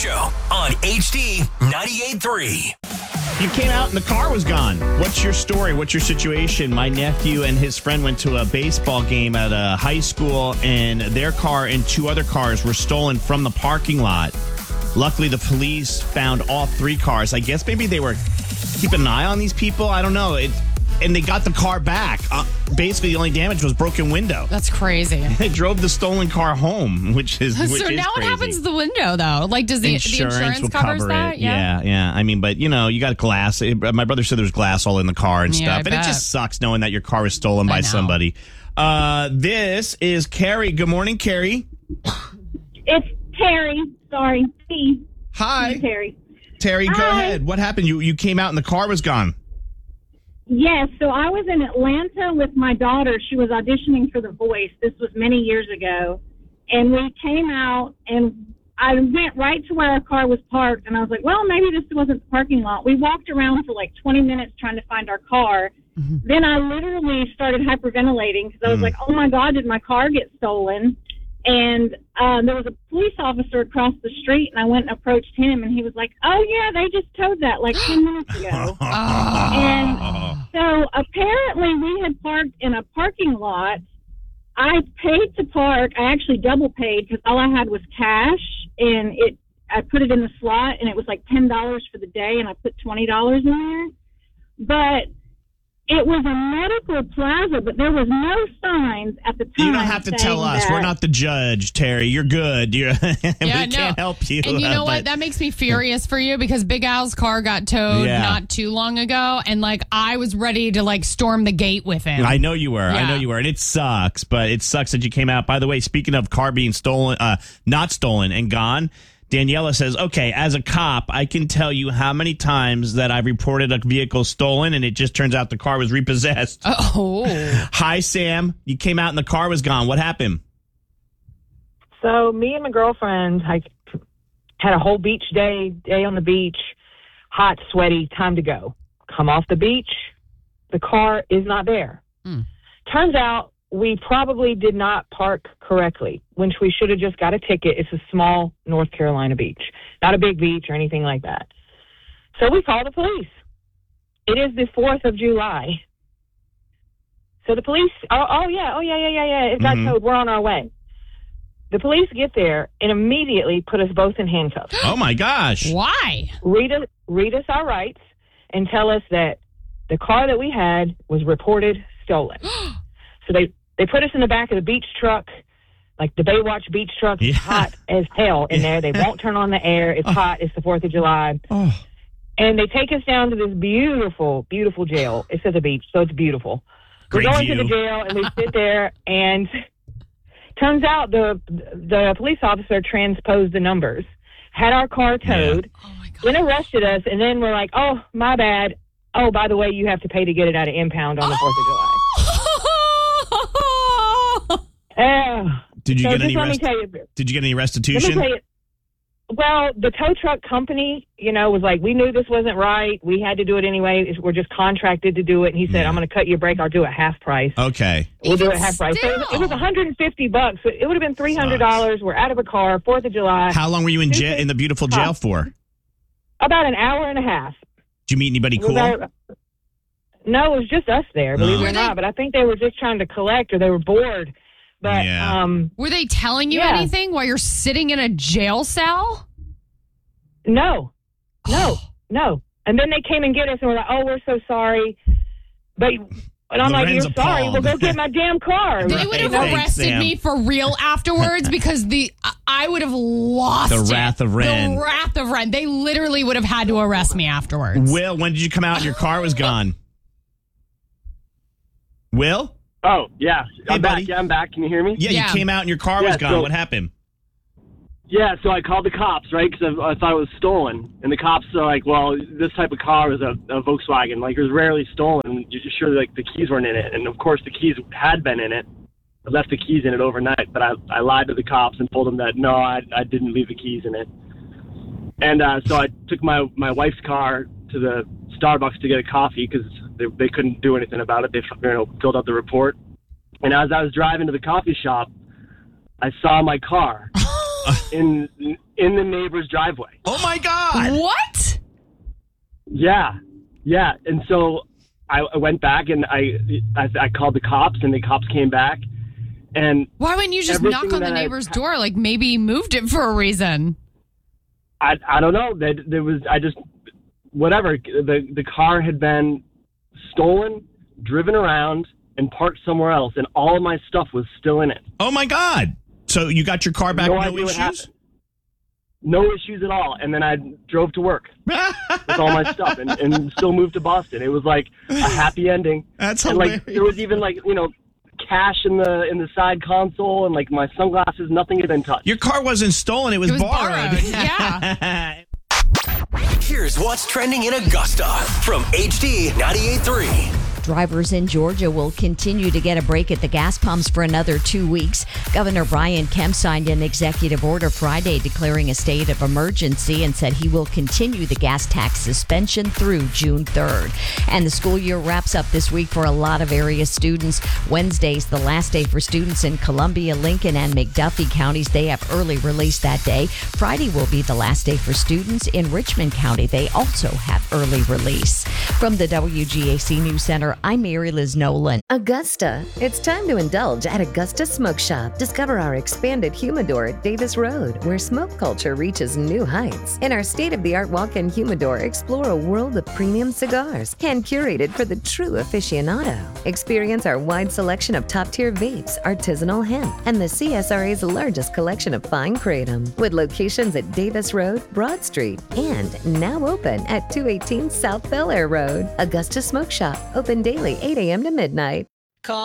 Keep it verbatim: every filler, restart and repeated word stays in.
Show on H D ninety-eight point three. You came out and the car was gone. What's your story? What's your situation? My nephew and his friend went to a baseball game at a high school, and their car and two other cars were stolen from the parking lot. Luckily, the police found all three cars. I guess maybe they were keeping an eye on these people. I don't know. It, and they got the car back. Uh, basically, the only damage was broken window. That's crazy. They drove the stolen car home, which is which so is now crazy. what happens to the window, though? Like, does the insurance, the insurance will covers cover that? it? Yeah. yeah, yeah. I mean, but you know, you got glass. It, my brother said there's glass all in the car and Yeah, stuff, I and bet. it just sucks knowing that your car was stolen by know. somebody. Uh, this is Carrie. Good morning, Carrie. It's Terry. Sorry. T. Hi, Terry. Terry. Go Hi. ahead. What happened? You you came out and the car was gone. Yes, so I was in Atlanta with my daughter. She was auditioning for The Voice. This was many years ago. And we came out, and I went right to where our car was parked, and I was like, well, maybe this wasn't the parking lot. We walked around for like twenty minutes trying to find our car. Mm-hmm. Then I literally started hyperventilating because I was Mm. like, oh, my God, did my car get stolen? And uh, there was a police officer across the street, and I went and approached him, and he was like, oh, yeah, they just towed that like ten minutes ago. And so apparently we had parked in a parking lot. I paid to park. I actually double paid because all I had was cash, and it. I put it in the slot, and it was like ten dollars for the day, and I put twenty dollars in there. But it was a medical plaza, but there was no signs at the time. You don't have to tell us. that, We're not the judge, Terry. You're good. You're, Yeah, we no. can't help you. And you know uh, what? but- That makes me furious for you because Big Al's car got towed Yeah. not too long ago, and like I was ready to like storm the gate with him. I know you were. I Yeah. know you were. And it sucks, but it sucks that you came out. By the way, speaking of car being stolen, uh, not stolen and gone, Daniela says, okay, as a cop, I can tell you how many times that I've reported a vehicle stolen and it just turns out the car was repossessed. Oh. Hi, Sam. You came out and the car was gone. What happened? So me and my girlfriend like, had a whole beach day, day on the beach, hot, sweaty, time to go. Come off the beach, the car is not there. Mm. Turns out we probably did not park correctly, which we should have just got a ticket. It's a small North Carolina beach, not a big beach or anything like that. So we called the police. It is the fourth of July. So the police, oh, oh yeah, oh yeah, yeah, yeah, yeah, it got Mhm. towed. We're on our way. The police get there and immediately put us both in handcuffs. Oh, my gosh. Why? Read us, read us our rights and tell us that the car that we had was reported stolen. So they, they put us in the back of the beach truck, like the Baywatch beach truck. It's Yeah. hot as hell in there. They won't turn on the air. It's hot. It's the fourth of July. Oh. And they take us down to this beautiful, beautiful jail. It says a beach, so it's beautiful. Great we go view. into the jail, and we sit there, and turns out the the police officer transposed the numbers, had our car towed, Oh my god. then arrested us, and then we're like, oh, my bad. Oh, by the way, you have to pay to get it out of impound on the fourth of July. Uh, Did you so get just any let me rest- tell you. Did you get any Let me restitution? tell you. Well, the tow truck company, you know, was like, we knew this wasn't right. We had to do it anyway. It's- We're just contracted to do it. And he said, Yeah. I'm going to cut you a break. I'll do it half price. Okay. We'll do Even it half price. So it was, it was still. one hundred fifty bucks. So it would have been three hundred dollars. We're out of a car, fourth of July. How long were you in Two jail, in the beautiful fifty. jail for? About an hour and a half. Did you meet anybody It was cool? our- no, it was just us there, believe Oh. it Were or they- not. But I think they were just trying to collect or they were bored. But, Yeah. um, Were they telling you Yeah. anything while you're sitting in a jail cell? no, no, no. And then they came and get us and were like, oh, we're so sorry. But, and I'm like, Loren's you're sorry. appalled. Well, go get my damn car. They Right. would have Thanks, arrested Sam. me for real afterwards because the I would have lost The it. wrath of Ren. The wrath of Ren. They literally would have had to arrest me afterwards. Will, when did you come out and your car was gone? Will? Oh, yeah. Hey, I'm buddy. back. Yeah, I'm back. Can you hear me? Yeah, Yeah. you came out and your car was Yeah, gone. so- What happened? Yeah, so I called the cops, right, because I, I thought it was stolen. And the cops are like, well, this type of car was a, a Volkswagen. Like, it was rarely stolen. You're just sure, like, the keys weren't in it. And, of course, the keys had been in it. I left the keys in it overnight. But I, I lied to the cops and told them that, no, I, I didn't leave the keys in it. And uh, so I took my, my wife's car to the Starbucks to get a coffee because they, they couldn't do anything about it. They you know, filled out the report. And as I was driving to the coffee shop, I saw my car in in the neighbor's driveway. Oh my God. What? Yeah, yeah. And so I, I went back and I, I I called the cops, and the cops came back. And why wouldn't you just everything knock on the that I- neighbor's door? Like maybe he moved it for a reason. I I don't know. That there was I just whatever. The the car had been stolen, driven around, and parked somewhere else, and all of my stuff was still in it. Oh my God. So you got your car back, No no, idea what issues? happened. No issues at all. And then I drove to work with all my stuff and, and still moved to Boston. It was like a happy ending. That's and hilarious. like there was even like, you know, cash in the in the side console, and like my sunglasses, nothing had been touched. Your car wasn't stolen, it was, It was borrowed. borrowed, yeah. Here's what's trending in Augusta from H D ninety-eight point three. Drivers in Georgia will continue to get a break at the gas pumps for another two weeks. Governor Brian Kemp signed an executive order Friday declaring a state of emergency and said he will continue the gas tax suspension through June third. And the school year wraps up this week for a lot of area students. Wednesday's the last day for students in Columbia, Lincoln, and McDuffie counties. They have early release that day. Friday will be the last day for students in Richmond County. They also have early release. From the W G A C News Center, I'm Mary Liz Nolan. Augusta. It's time to indulge at Augusta Smoke Shop. Discover our expanded humidor at Davis Road, where smoke culture reaches new heights. In our state-of-the-art walk-in humidor, explore a world of premium cigars, hand-curated for the true aficionado. Experience our wide selection of top-tier vapes, artisanal hemp, and the C S R A's largest collection of fine kratom, with locations at Davis Road, Broad Street, and now open at two eighteen South Bel Air Road. Augusta Smoke Shop, open daily eight a.m. to midnight.